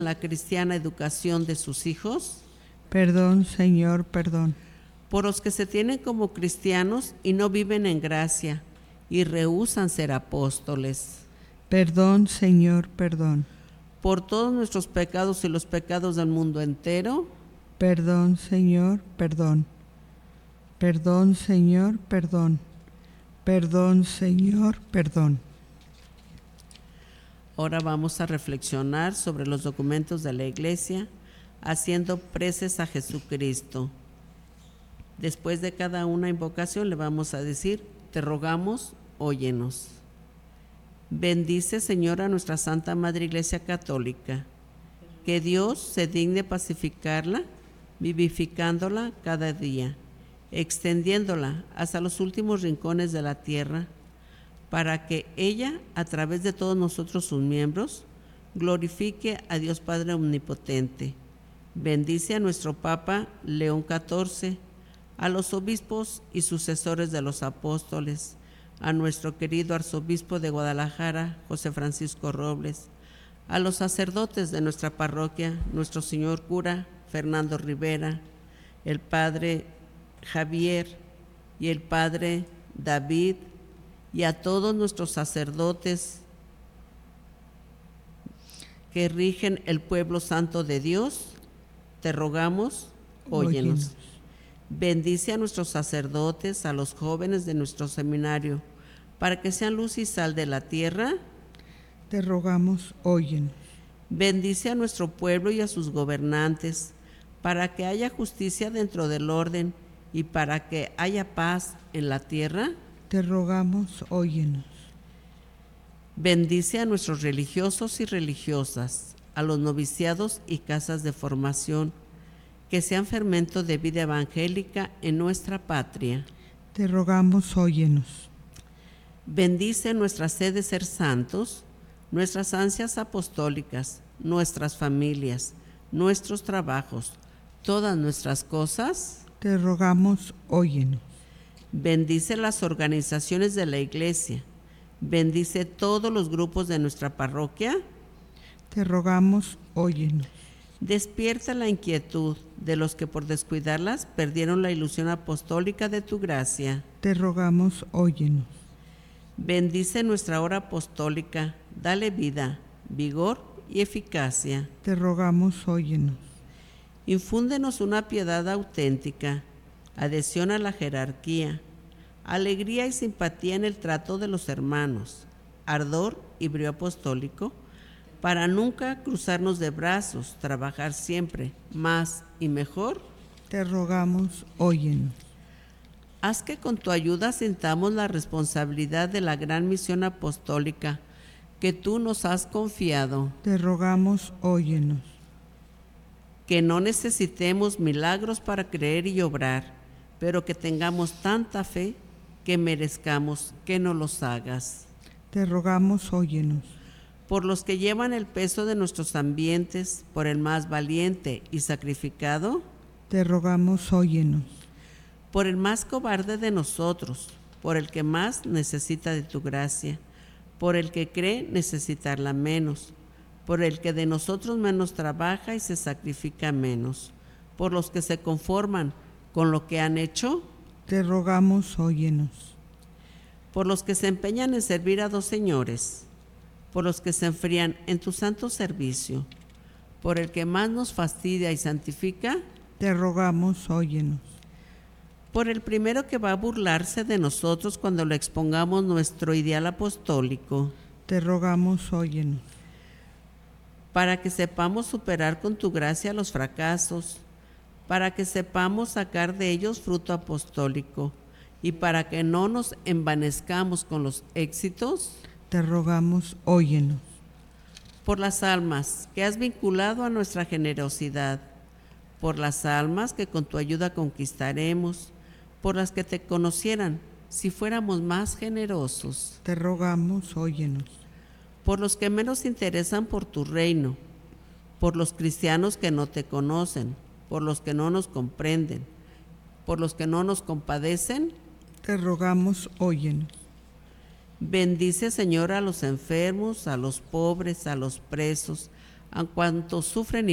la cristiana educación de sus hijos, Perdón, Señor, perdón. por los que se tienen como cristianos y no viven en gracia y rehúsan ser apóstoles, Perdón, Señor, perdón. por todos nuestros pecados y los pecados del mundo entero, Perdón, Señor, perdón. Perdón, Señor, perdón. Perdón, Señor, perdón. Ahora vamos a reflexionar sobre los documentos de la Iglesia, haciendo preces a Jesucristo. Después de cada una invocación le vamos a decir: te rogamos, óyenos. Bendice, Señor, a nuestra Santa Madre Iglesia Católica. Que Dios se digne pacificarla, vivificándola cada día, extendiéndola hasta los últimos rincones de la tierra, para que ella, a través de todos nosotros sus miembros, glorifique a Dios Padre Omnipotente. Bendice a nuestro Papa León XIV, a los obispos y sucesores de los apóstoles, a nuestro querido arzobispo de Guadalajara, José Francisco Robles, a los sacerdotes de nuestra parroquia, nuestro señor cura Fernando Rivera, el padre Javier y el padre David, y a todos nuestros sacerdotes que rigen el pueblo santo de Dios, te rogamos, óyenos. Bendice a nuestros sacerdotes, a los jóvenes de nuestro seminario, para que sean luz y sal de la tierra. Te rogamos, óyenos. Bendice a nuestro pueblo y a sus gobernantes, para que haya justicia dentro del orden y para que haya paz en la tierra. Te rogamos, óyenos. Bendice a nuestros religiosos y religiosas, a los noviciados y casas de formación, que sean fermento de vida evangélica en nuestra patria. Te rogamos, óyenos. Bendice nuestra sed de ser santos, nuestras ansias apostólicas, nuestras familias, nuestros trabajos, todas nuestras cosas. Te rogamos, óyenos. Bendice las organizaciones de la Iglesia. Bendice todos los grupos de nuestra parroquia. Te rogamos, óyenos. Despierta la inquietud de los que por descuidarlas perdieron la ilusión apostólica de tu gracia. Te rogamos, óyenos. Bendice nuestra hora apostólica, dale vida, vigor y eficacia. Te rogamos, óyenos. Infúndenos una piedad auténtica, adhesión a la jerarquía, alegría y simpatía en el trato de los hermanos, ardor y brío apostólico, para nunca cruzarnos de brazos, trabajar siempre más y mejor. Te rogamos, óyenos. Haz que con tu ayuda sintamos la responsabilidad de la gran misión apostólica que tú nos has confiado. Te rogamos, óyenos. Que no necesitemos milagros para creer y obrar, pero que tengamos tanta fe que merezcamos que nos los hagas. Te rogamos, óyenos. Por los que llevan el peso de nuestros ambientes, por el más valiente y sacrificado. Te rogamos, óyenos. Por el más cobarde de nosotros, por el que más necesita de tu gracia, por el que cree necesitarla menos, por el que de nosotros menos trabaja y se sacrifica menos, por los que se conforman con lo que han hecho. Te rogamos, óyenos. Por los que se empeñan en servir a dos señores, por los que se enfrían en tu santo servicio, por el que más nos fastidia y santifica. Te rogamos, óyenos. Por el primero que va a burlarse de nosotros cuando le expongamos nuestro ideal apostólico. Te rogamos, óyenos. Para que sepamos superar con tu gracia los fracasos, para que sepamos sacar de ellos fruto apostólico y para que no nos envanezcamos con los éxitos. Te rogamos, óyenos. Por las almas que has vinculado a nuestra generosidad, por las almas que con tu ayuda conquistaremos, por las que te conocieran si fuéramos más generosos. Te rogamos, óyenos. Por los que menos interesan por tu reino, por los cristianos que no te conocen, por los que no nos comprenden, por los que no nos compadecen. Te rogamos, óyenos. Bendice, Señor, a los enfermos, a los pobres, a los presos, a cuantos sufren